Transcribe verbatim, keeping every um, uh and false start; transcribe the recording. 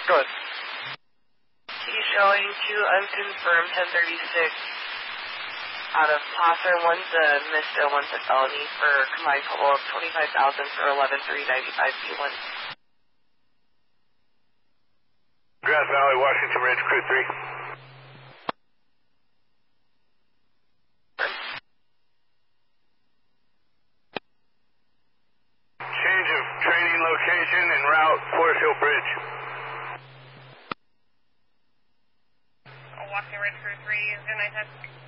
Good. He's showing two unconfirmed ten thirty-six out of Placer. One's a Mista, one's a felony for a combined total of twenty-five thousand for eleven three ninety-five B one. Grass Valley, Washington Ridge, Crew three. Change of training location and route, Forest Hill Bridge. Washington Ridge, Crew three, zero nine ten.